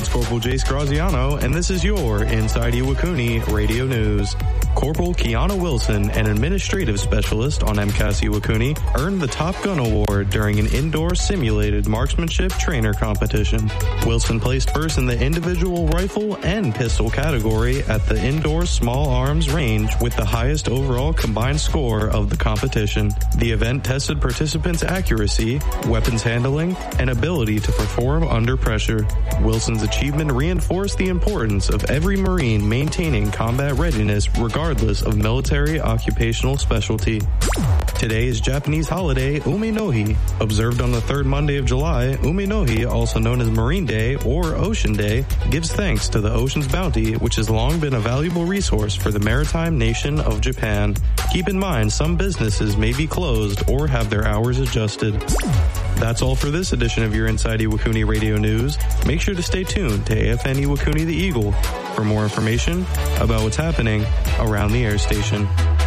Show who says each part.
Speaker 1: Lance Corporal Jace Graziano, and this is your Inside Iwakuni Radio News. Corporal Kiana Wilson, an administrative specialist on MCAS Iwakuni, earned the Top Gun Award during an indoor simulated marksmanship trainer competition. Wilson placed first in the individual rifle and pistol category at the indoor small arms range with the highest overall combined score of the competition. The event tested participants' accuracy, weapons handling, and ability to perform under pressure. Wilson's achievement reinforced the importance of every Marine maintaining combat readiness regardless of military occupational specialty. Today is Japanese holiday Umi-no-hi. Observed on the third Monday of July, Umi-no-hi, also known as Marine Day or Ocean Day, gives thanks to the ocean's bounty, which has long been a valuable resource for the maritime nation of Japan. Keep in mind, some businesses may be closed or have their hours adjusted. That's all for this edition of your Inside Iwakuni Radio News. Make sure to stay tuned to AFN Iwakuni the Eagle for more information about what's happening around the air station.